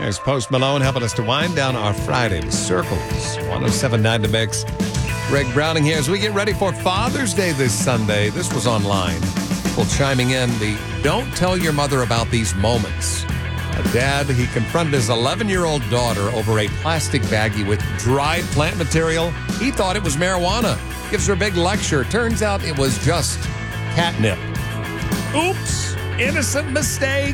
There's Post Malone helping us to wind down our Friday. The Circles, 107.9 The Mix. Greg Browning here as we get ready for Father's Day this Sunday. This was online. People chiming in the don't tell your mother about these moments. A dad, he confronted his 11-year-old daughter over a plastic baggie with dried plant material. He thought it was marijuana. Gives her a big lecture. Turns out it was just catnip. Oops, innocent mistake.